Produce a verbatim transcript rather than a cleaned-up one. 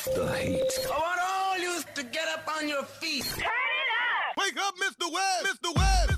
the heat. I want all you to get up on your feet. Turn it up! Wake up, Mister Webb! Mister Webb!